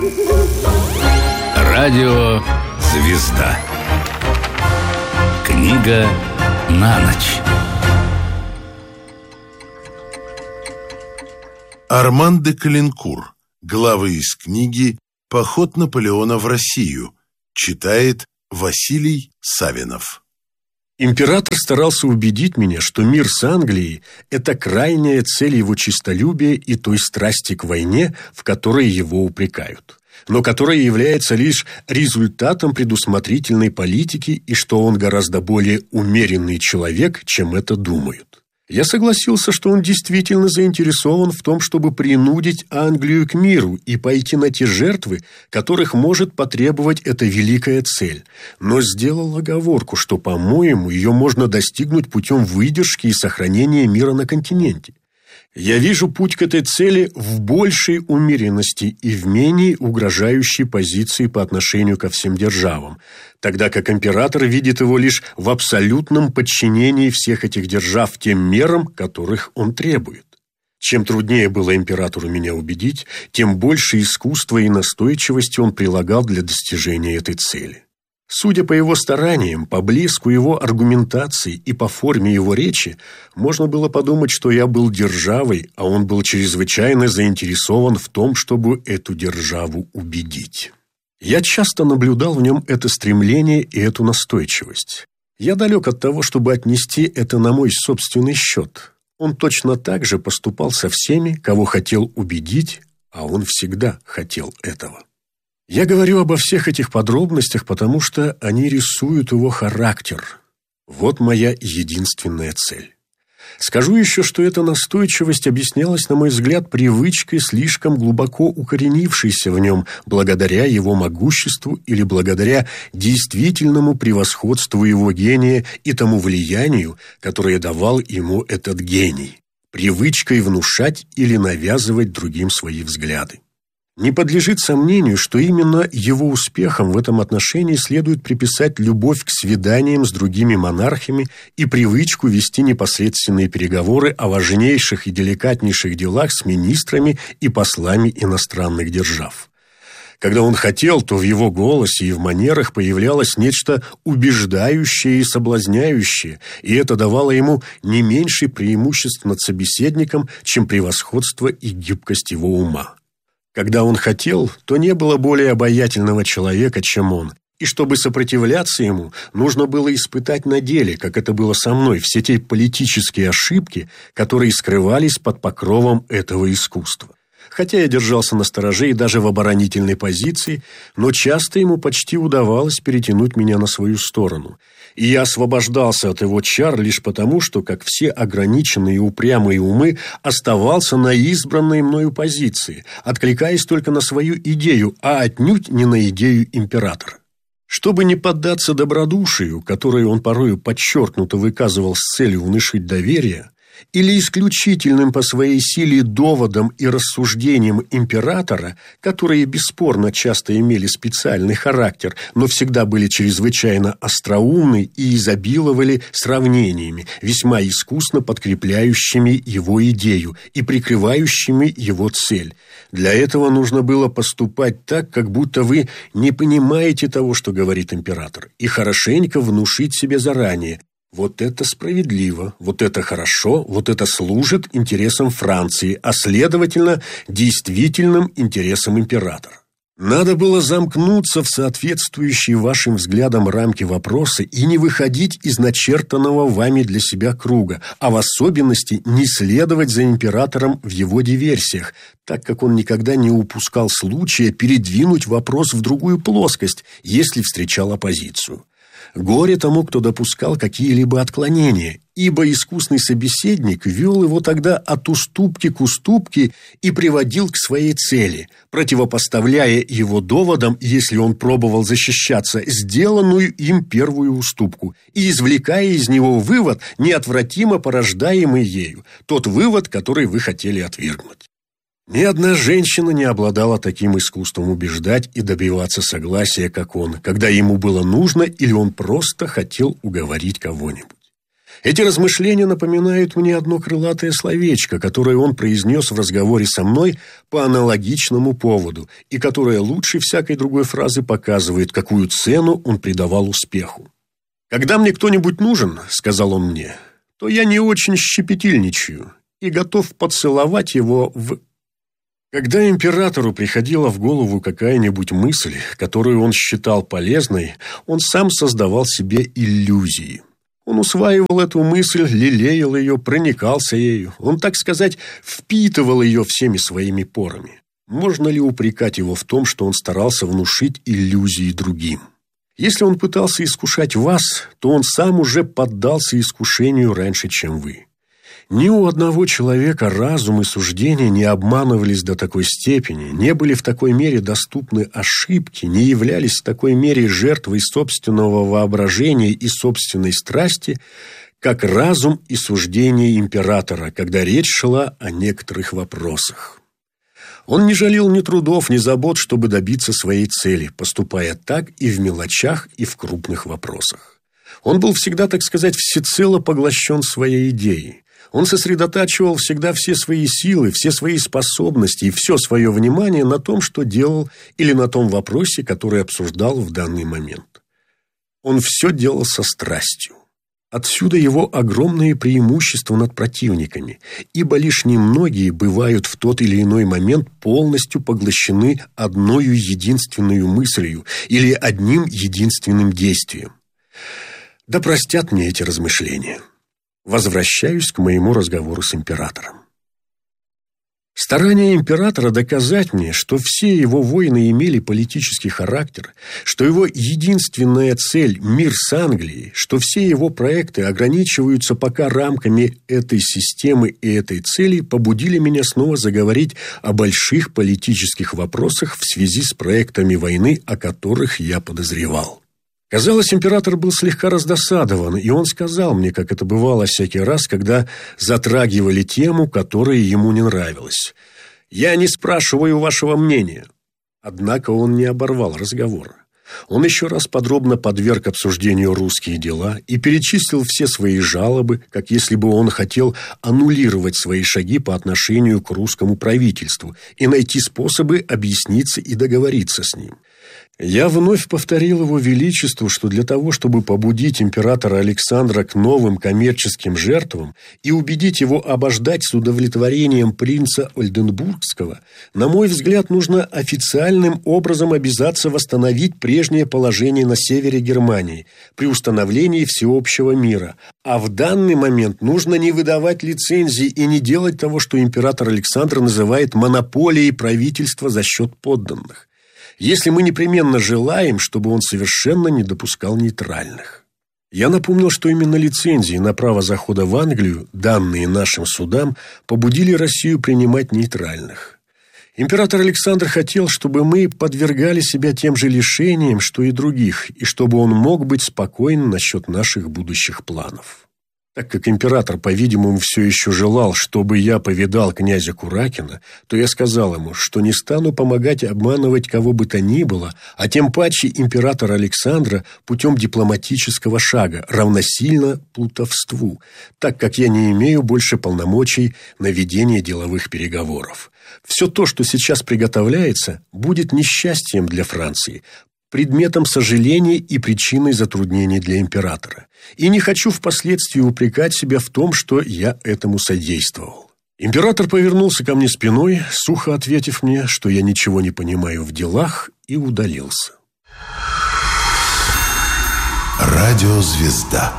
Радио «Звезда». Книга на ночь. Арман де Калинкур. Главы из книги «Поход Наполеона в Россию». Читает Василий Савинов. Император старался убедить меня, что мир с Англией – это крайняя цель его честолюбия и той страсти к войне, в которой его упрекают, но которая является лишь результатом предусмотрительной политики и что он гораздо более умеренный человек, чем это думают. Я согласился, что он действительно заинтересован в том, чтобы принудить Англию к миру и пойти на те жертвы, которых может потребовать эта великая цель, но сделал оговорку, что, по-моему, ее можно достигнуть путем выдержки и сохранения мира на континенте. Я вижу путь к этой цели в большей умеренности и в менее угрожающей позиции по отношению ко всем державам, тогда как император видит его лишь в абсолютном подчинении всех этих держав тем мерам, которых он требует. Чем труднее было императору меня убедить, тем больше искусства и настойчивости он прилагал для достижения этой цели. Судя по его стараниям, по блеску его аргументации и по форме его речи, можно было подумать, что я был державой, а он был чрезвычайно заинтересован в том, чтобы эту державу убедить. Я часто наблюдал в нем это стремление и эту настойчивость. Я далек от того, чтобы отнести это на мой собственный счет. Он точно так же поступал со всеми, кого хотел убедить, а он всегда хотел этого. Я говорю обо всех этих подробностях, потому что они рисуют его характер. Вот моя единственная цель. Скажу еще, что эта настойчивость объяснялась, на мой взгляд, привычкой, слишком глубоко укоренившейся в нем, благодаря его могуществу или благодаря действительному превосходству его гения и тому влиянию, которое давал ему этот гений, привычкой внушать или навязывать другим свои взгляды. Не подлежит сомнению, что именно его успехам в этом отношении следует приписать любовь к свиданиям с другими монархами и привычку вести непосредственные переговоры о важнейших и деликатнейших делах с министрами и послами иностранных держав. Когда он хотел, то в его голосе и в манерах появлялось нечто убеждающее и соблазняющее, и это давало ему не меньше преимуществ над собеседником, чем превосходство и гибкость его ума. Когда он хотел, то не было более обаятельного человека, чем он, и чтобы сопротивляться ему, нужно было испытать на деле, как это было со мной, все те политические ошибки, которые скрывались под покровом этого искусства. Хотя я держался настороже и даже в оборонительной позиции, но часто ему почти удавалось перетянуть меня на свою сторону. И я освобождался от его чар лишь потому, что, как все ограниченные и упрямые умы, оставался на избранной мною позиции, откликаясь только на свою идею, а отнюдь не на идею императора. Чтобы не поддаться добродушию, которое он порою подчеркнуто выказывал с целью внушить доверие, или исключительным по своей силе доводам и рассуждениям императора, которые бесспорно часто имели специальный характер, но всегда были чрезвычайно остроумны и изобиловали сравнениями, весьма искусно подкрепляющими его идею и прикрывающими его цель. Для этого нужно было поступать так, как будто вы не понимаете того, что говорит император, и хорошенько внушить себе заранее: вот это справедливо, вот это хорошо, вот это служит интересам Франции, а следовательно, действительным интересам императора. Надо было замкнуться в соответствующие вашим взглядам рамки вопроса и не выходить из начертанного вами для себя круга, а в особенности не следовать за императором в его диверсиях, так как он никогда не упускал случая передвинуть вопрос в другую плоскость, если встречал оппозицию. Горе тому, кто допускал какие-либо отклонения, ибо искусный собеседник вел его тогда от уступки к уступке и приводил к своей цели, противопоставляя его доводам, если он пробовал защищаться, сделанную им первую уступку, и извлекая из него вывод, неотвратимо порождаемый ею, тот вывод, который вы хотели отвергнуть. Ни одна женщина не обладала таким искусством убеждать и добиваться согласия, как он, когда ему было нужно или он просто хотел уговорить кого-нибудь. Эти размышления напоминают мне одно крылатое словечко, которое он произнес в разговоре со мной по аналогичному поводу, и которое лучше всякой другой фразы показывает, какую цену он придавал успеху. «Когда мне кто-нибудь нужен, — сказал он мне, — то я не очень щепетильничаю и готов поцеловать его в...» Когда императору приходила в голову какая-нибудь мысль, которую он считал полезной, он сам создавал себе иллюзии. Он усваивал эту мысль, лелеял ее, проникался ею. Он, так сказать, впитывал ее всеми своими порами. Можно ли упрекать его в том, что он старался внушить иллюзии другим? Если он пытался искушать вас, то он сам уже поддался искушению раньше, чем вы. Ни у одного человека разум и суждения не обманывались до такой степени, не были в такой мере доступны ошибки, не являлись в такой мере жертвой собственного воображения и собственной страсти, как разум и суждение императора, когда речь шла о некоторых вопросах. Он не жалел ни трудов, ни забот, чтобы добиться своей цели, поступая так и в мелочах, и в крупных вопросах. Он был всегда, так сказать, всецело поглощен своей идеей. Он сосредотачивал всегда все свои силы, все свои способности и все свое внимание на том, что делал, или на том вопросе, который обсуждал в данный момент. Он все делал со страстью. Отсюда его огромные преимущества над противниками, ибо лишь немногие бывают в тот или иной момент полностью поглощены одною единственной мыслью или одним единственным действием. Да простят мне эти размышления. Возвращаюсь к моему разговору с императором. Старания императора доказать мне, что все его войны имели политический характер, что его единственная цель – мир с Англией, что все его проекты ограничиваются пока рамками этой системы и этой цели, побудили меня снова заговорить о больших политических вопросах в связи с проектами войны, о которых я подозревал. Казалось, император был слегка раздосадован, и он сказал мне, как это бывало всякий раз, когда затрагивали тему, которая ему не нравилась: «Я не спрашиваю вашего мнения». Однако он не оборвал разговор. Он еще раз подробно подверг обсуждению русские дела и перечислил все свои жалобы, как если бы он хотел аннулировать свои шаги по отношению к русскому правительству и найти способы объясниться и договориться с ним. Я вновь повторил его величеству, что для того, чтобы побудить императора Александра к новым коммерческим жертвам и убедить его обождать с удовлетворением принца Ольденбургского, на мой взгляд, нужно официальным образом обязаться восстановить прежнее положение на севере Германии при установлении всеобщего мира, а в данный момент нужно не выдавать лицензий и не делать того, что император Александр называет монополией правительства за счет подданных. Если мы непременно желаем, чтобы он совершенно не допускал нейтральных. Я напомнил, что именно лицензии на право захода в Англию, данные нашим судам, побудили Россию принимать нейтральных. Император Александр хотел, чтобы мы подвергали себя тем же лишениям, что и других, и чтобы он мог быть спокоен насчет наших будущих планов. Так как император, по-видимому, все еще желал, чтобы я повидал князя Куракина, то я сказал ему, что не стану помогать обманывать кого бы то ни было, а тем паче императора Александра путем дипломатического шага, равносильно плутовству, так как я не имею больше полномочий на ведение деловых переговоров. Все то, что сейчас приготовляется, будет несчастьем для Франции, предметом сожаления и причиной затруднений для императора. И не хочу впоследствии упрекать себя в том, что я этому содействовал. Император повернулся ко мне спиной, сухо ответив мне, что я ничего не понимаю в делах, и удалился. Радиозвезда.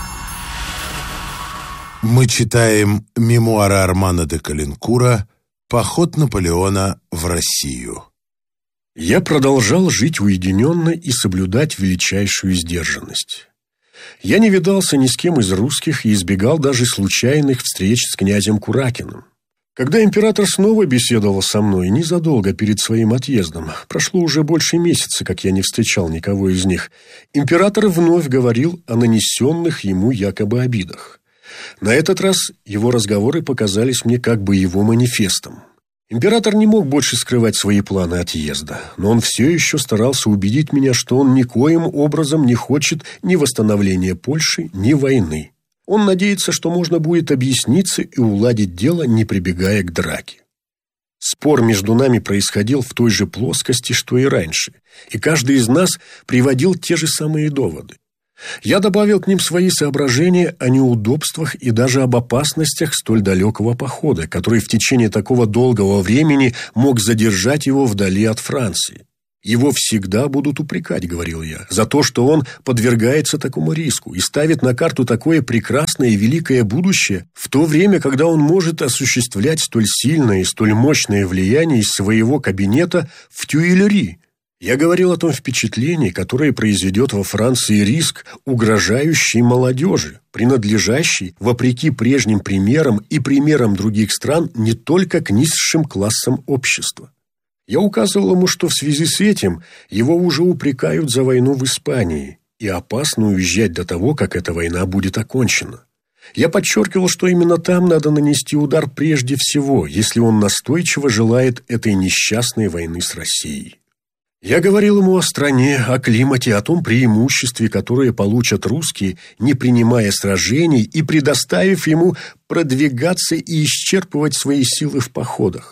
Мы читаем мемуары Армана де Калинкура «Поход Наполеона в Россию». Я продолжал жить уединенно и соблюдать величайшую сдержанность. Я не видался ни с кем из русских и избегал даже случайных встреч с князем Куракиным. Когда император снова беседовал со мной незадолго перед своим отъездом, прошло уже больше месяца, как я не встречал никого из них, император вновь говорил о нанесенных ему якобы обидах. На этот раз его разговоры показались мне как бы его манифестом. Император не мог больше скрывать свои планы отъезда, но он все еще старался убедить меня, что он никоим образом не хочет ни восстановления Польши, ни войны. Он надеется, что можно будет объясниться и уладить дело, не прибегая к драке. Спор между нами происходил в той же плоскости, что и раньше, и каждый из нас приводил те же самые доводы. Я добавил к ним свои соображения о неудобствах и даже об опасностях столь далекого похода, который в течение такого долгого времени мог задержать его вдали от Франции. «Его всегда будут упрекать, — говорил я, — за то, что он подвергается такому риску и ставит на карту такое прекрасное и великое будущее в то время, когда он может осуществлять столь сильное и столь мощное влияние из своего кабинета в Тюильри. Я говорил о том впечатлении, которое произведет во Франции риск, угрожающий молодежи, принадлежащий, вопреки прежним примерам и примерам других стран, не только к низшим классам общества. Я указывал ему, что в связи с этим его уже упрекают за войну в Испании, и опасно уезжать до того, как эта война будет окончена. Я подчеркивал, что именно там надо нанести удар прежде всего, если он настойчиво желает этой несчастной войны с Россией. Я говорил ему о стране, о климате, о том преимуществе, которое получат русские, не принимая сражений и предоставив ему продвигаться и исчерпывать свои силы в походах.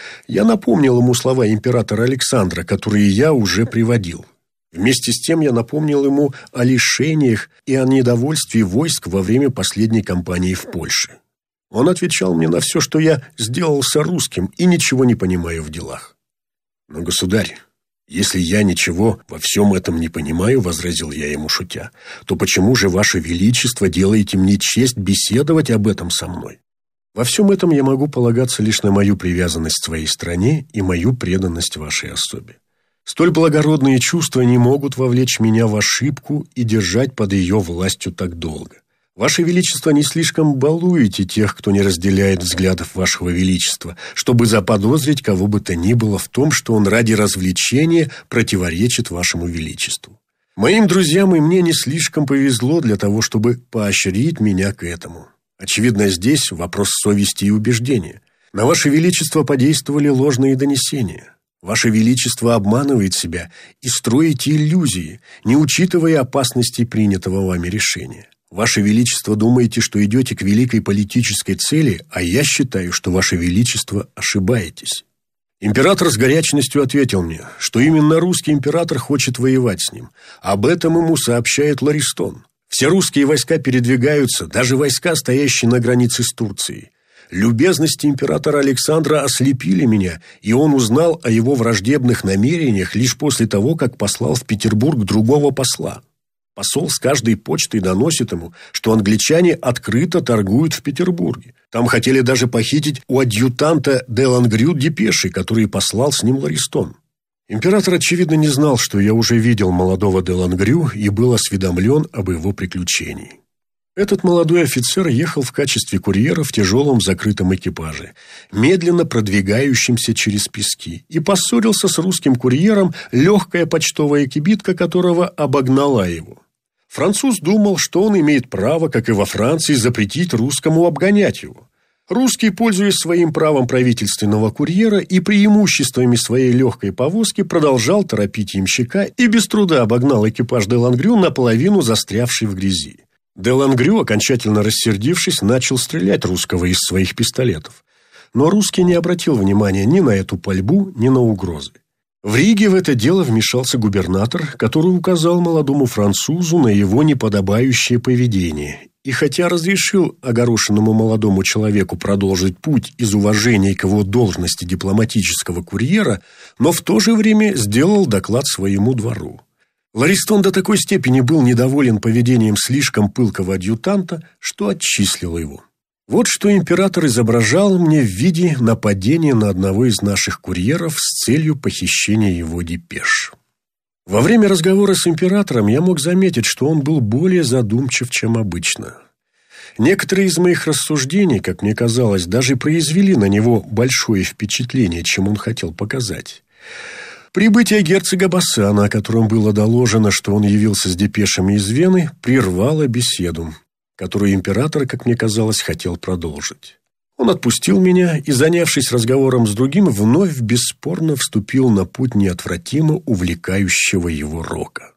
Я напомнил ему слова императора Александра, которые я уже приводил. Вместе с тем я напомнил ему о лишениях и о недовольстве войск во время последней кампании в Польше. Он отвечал мне на все, что я сделался русским и ничего не понимаю в делах. «Но, государь, если я ничего во всем этом не понимаю, — возразил я ему шутя, — то почему же, Ваше Величество, делаете мне честь беседовать об этом со мной? Во всем этом я могу полагаться лишь на мою привязанность к своей стране и мою преданность вашей особе. Столь благородные чувства не могут вовлечь меня в ошибку и держать под ее властью так долго. Ваше Величество, не слишком балуете тех, кто не разделяет взглядов Вашего Величества, чтобы заподозрить кого бы то ни было в том, что он ради развлечения противоречит Вашему Величеству. Моим друзьям и мне не слишком повезло для того, чтобы поощрить меня к этому. Очевидно, здесь вопрос совести и убеждения. На Ваше Величество подействовали ложные донесения. Ваше Величество обманывает себя и строите иллюзии, не учитывая опасностей принятого вами решения. Ваше Величество, думаете, что идете к великой политической цели, а я считаю, что Ваше Величество ошибаетесь». Император с горячностью ответил мне, что именно русский император хочет воевать с ним. Об этом ему сообщает Ларистон. Все русские войска передвигаются, даже войска, стоящие на границе с Турцией. Любезности императора Александра ослепили меня, и он узнал о его враждебных намерениях лишь после того, как послал в Петербург другого посла. Посол с каждой почтой доносит ему, что англичане открыто торгуют в Петербурге. Там хотели даже похитить у адъютанта де Лангрю депеши, который послал с ним Ларистон. Император, очевидно, не знал, что я уже видел молодого де Лангрю и был осведомлен об его приключении. Этот молодой офицер ехал в качестве курьера в тяжелом закрытом экипаже, медленно продвигающемся через пески, и поссорился с русским курьером, легкая почтовая кибитка которого обогнала его. Француз думал, что он имеет право, как и во Франции, запретить русскому обгонять его. Русский, пользуясь своим правом правительственного курьера и преимуществами своей легкой повозки, продолжал торопить ямщика и без труда обогнал экипаж де Лангрю, наполовину застрявший в грязи. Де Лангрю, окончательно рассердившись, начал стрелять русского из своих пистолетов. Но русский не обратил внимания ни на эту пальбу, ни на угрозы. В Риге в это дело вмешался губернатор, который указал молодому французу на его неподобающее поведение. И хотя разрешил огорошенному молодому человеку продолжить путь из уважения к его должности дипломатического курьера, но в то же время сделал доклад своему двору. Ларистон до такой степени был недоволен поведением слишком пылкого адъютанта, что отчислил его. Вот что император изображал мне в виде нападения на одного из наших курьеров с целью похищения его депеш. Во время разговора с императором я мог заметить, что он был более задумчив, чем обычно. Некоторые из моих рассуждений, как мне казалось, даже произвели на него большое впечатление, чем он хотел показать. Прибытие герцога Бассана, о котором было доложено, что он явился с депешами из Вены, прервало беседу, которую император, как мне казалось, хотел продолжить. Он отпустил меня и, занявшись разговором с другим, вновь бесспорно вступил на путь неотвратимо увлекающего его рока.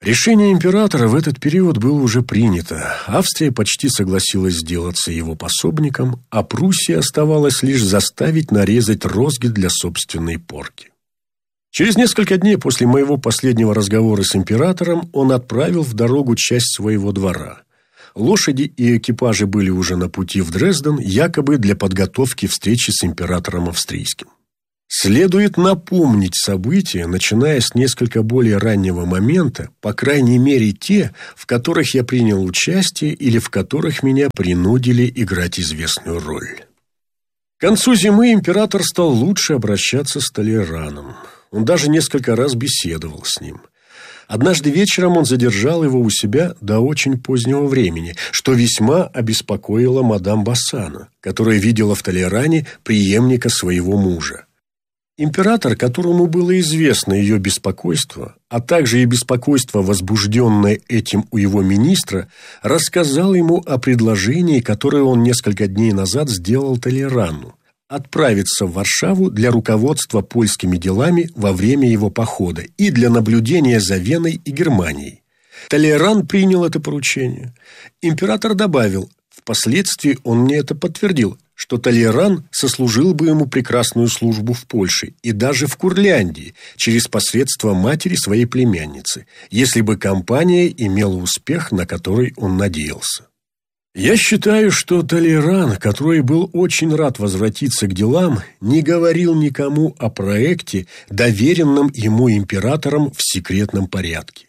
Решение императора в этот период было уже принято. Австрия почти согласилась сделаться его пособником, а Пруссии оставалось лишь заставить нарезать розги для собственной порки. Через несколько дней после моего последнего разговора с императором он отправил в дорогу часть своего двора. Лошади и экипажи были уже на пути в Дрезден, якобы для подготовки встречи с императором австрийским. Следует напомнить события, начиная с несколько более раннего момента, по крайней мере те, в которых я принял участие или в которых меня принудили играть известную роль. К концу зимы император стал лучше обращаться с Толейраном. Он даже несколько раз беседовал с ним. Однажды вечером он задержал его у себя до очень позднего времени, что весьма обеспокоило мадам Бассана, которая видела в Толейране преемника своего мужа. Император, которому было известно ее беспокойство, а также и беспокойство, возбужденное этим у его министра, рассказал ему о предложении, которое он несколько дней назад сделал Толейрану: отправиться в Варшаву для руководства польскими делами во время его похода и для наблюдения за Веной и Германией. Толейран принял это поручение. Император добавил, впоследствии он мне это подтвердил, что Толейран сослужил бы ему прекрасную службу в Польше и даже в Курляндии через посредство матери своей племянницы, если бы кампания имела успех, на который он надеялся. Я считаю, что Толейран, который был очень рад возвратиться к делам, не говорил никому о проекте, доверенном ему императором в секретном порядке.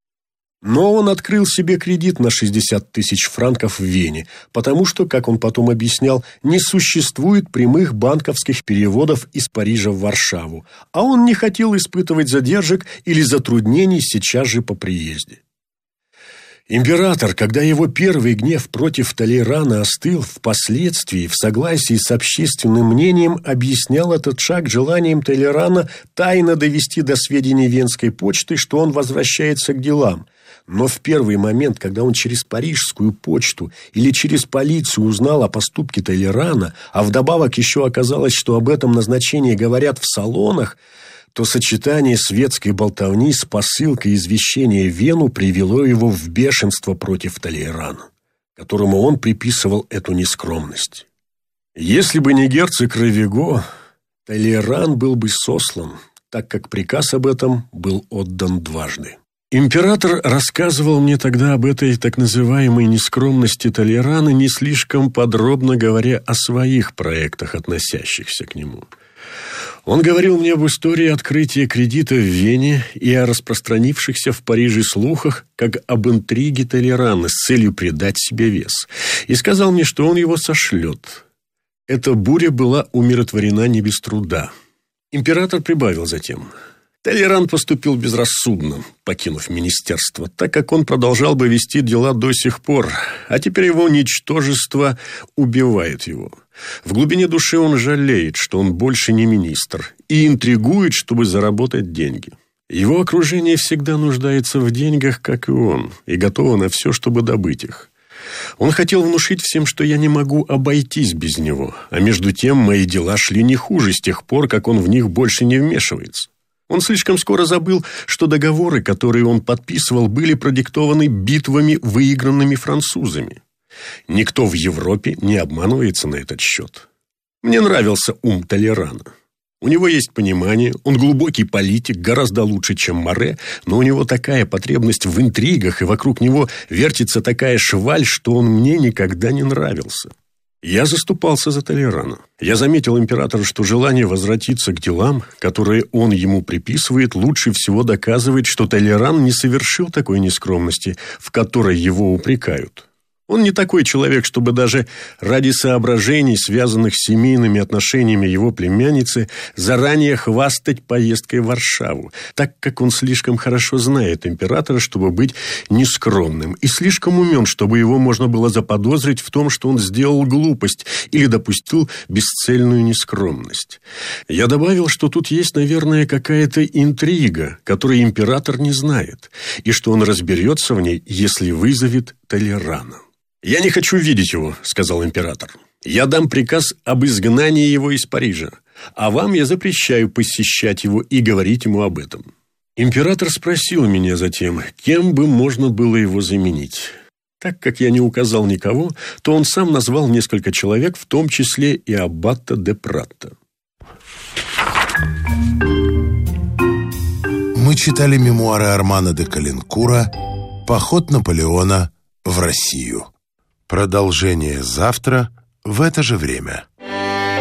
Но он открыл себе кредит на 60 тысяч франков в Вене, потому что, как он потом объяснял, не существует прямых банковских переводов из Парижа в Варшаву, а он не хотел испытывать задержек или затруднений сейчас же по приезде. Император, когда его первый гнев против Толейрана остыл, впоследствии, в согласии с общественным мнением, объяснял этот шаг желанием Толейрана тайно довести до сведения Венской почты, что он возвращается к делам. Но в первый момент, когда он через парижскую почту или через полицию узнал о поступке Толейрана, а вдобавок еще оказалось, что об этом назначении говорят в салонах, то сочетание светской болтовни с посылкой извещения в Вену привело его в бешенство против Толейрана, которому он приписывал эту нескромность. Если бы не герцог Равиго, Толейран был бы сослан, так как приказ об этом был отдан дважды. Император рассказывал мне тогда об этой так называемой нескромности Толейрана, не слишком подробно говоря о своих проектах, относящихся к нему. Он говорил мне об истории открытия кредита в Вене и о распространившихся в Париже слухах, как об интриге Толейрана с целью придать себе вес, и сказал мне, что он его сошлет. Эта буря была умиротворена не без труда. Император прибавил затем: Толейран поступил безрассудно, покинув министерство, так как он продолжал бы вести дела до сих пор, а теперь его ничтожество убивает его. В глубине души он жалеет, что он больше не министр, и интригует, чтобы заработать деньги. Его окружение всегда нуждается в деньгах, как и он, и готово на все, чтобы добыть их. Он хотел внушить всем, что я не могу обойтись без него, а между тем мои дела шли не хуже с тех пор, как он в них больше не вмешивается. Он слишком скоро забыл, что договоры, которые он подписывал, были продиктованы битвами, выигранными французами. Никто в Европе не обманывается на этот счет. Мне нравился ум Толейрана. У него есть понимание, он глубокий политик, гораздо лучше, чем Море, но у него такая потребность в интригах, и вокруг него вертится такая шваль, что он мне никогда не нравился. Я заступался за Толейрана. Я заметил императору, что желание возвратиться к делам, которые он ему приписывает, лучше всего доказывает, что Толейран не совершил такой нескромности, в которой его упрекают. Он не такой человек, чтобы даже ради соображений, связанных с семейными отношениями его племянницы, заранее хвастать поездкой в Варшаву, так как он слишком хорошо знает императора, чтобы быть нескромным, и слишком умен, чтобы его можно было заподозрить в том, что он сделал глупость или допустил бесцельную нескромность. Я добавил, что тут есть, наверное, какая-то интрига, которой император не знает, и что он разберется в ней, если вызовет Толейрана. «Я не хочу видеть его», — сказал император. «Я дам приказ об изгнании его из Парижа, а вам я запрещаю посещать его и говорить ему об этом». Император спросил меня затем, кем бы можно было его заменить. Так как я не указал никого, то он сам назвал несколько человек, в том числе и аббата де Пратта. Мы читали мемуары Армана де Калинкура «Поход Наполеона в Россию». Продолжение завтра в это же время.